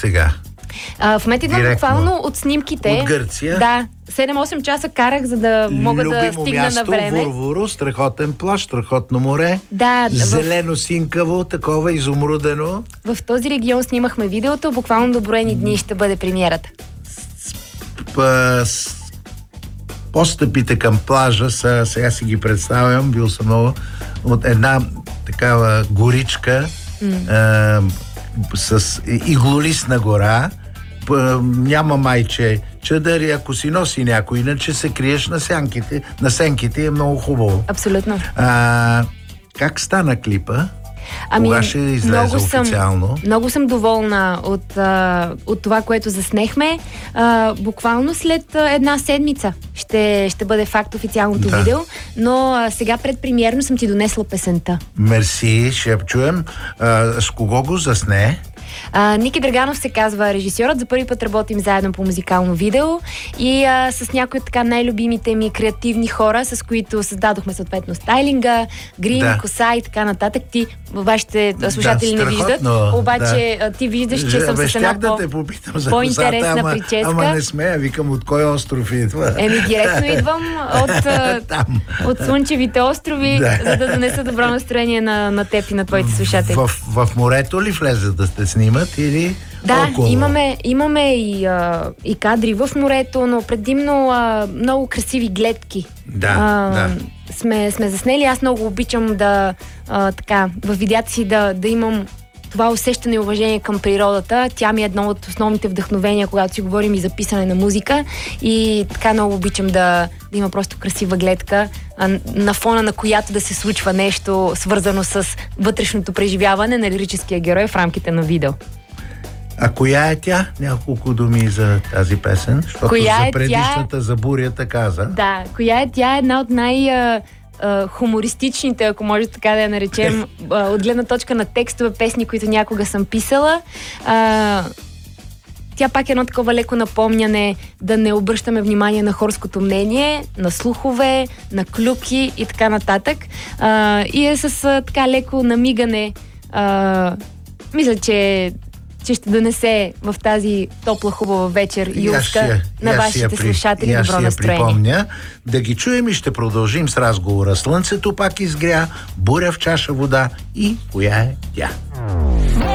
Сега. В момента идвам буквално от снимките. От Гърция. Да, 7-8 часа карах, за да мога да стигна място, на време. Вурвуру, страхотен плаж, страхотно море. Да, зелено синкаво, такова изумрудено. В този регион снимахме видеото, буквално до броени дни ще бъде премиерата. Постъпите към плажа са, сега си ги представям, бил съм много, от една такава горичка с иглолистна гора. Няма майче чадър, ако си носи някой, иначе се криеш на сенките, е много хубаво. Абсолютно. Как стана клипа? Кога ще излезе официално? Много съм доволна от това, което заснехме. Буквално след една седмица ще бъде факт официалното видео, но сега предпремиерно съм ти донесла песента. Мерси, ще я чуем. С кого го засне? Ники Драганов се казва режисьорът. За първи път работим заедно по музикално видео и с някои от така най-любимите ми креативни хора, с които създадохме съответно стайлинга, грим, коса и така нататък. Ти, вашите слушатели не виждат, обаче ти виждаш, че съм с една по-интересна прическа. Ама не сме, викам от кой остров идва. Директно идвам от Слънчевите острови, за да донеса добро настроение на теб и на твоите слушатели. В морето ли влезе да сте снимат или около? Имаме и кадри в морето, но предимно много красиви гледки. Сме заснели. Аз много обичам в видеята си да имам това усещане и уважение към природата. Тя ми е едно от основните вдъхновения, когато си говорим и за писане на музика. И така много обичам да има просто красива гледка, на фона на която да се случва нещо свързано с вътрешното преживяване на лирическия герой в рамките на видео. А коя е тя? Няколко думи за тази песен, защото за предишната, за бурята каза. Да, коя е тя? Една от хумористичните, ако може така да я наречем, от гледна точка на текстове песни, които някога съм писала. Тя пак е едно такова леко напомняне да не обръщаме внимание на хорското мнение, на слухове, на клюки и така нататък. И е с така леко намигане. Мисля, че ще донесе в тази топла, хубава вечер юлска на вашите слушатели добро настроение. Припомня. Да ги чуем и ще продължим с разговора. Слънцето пак изгря, буря в чаша вода и коя е тя?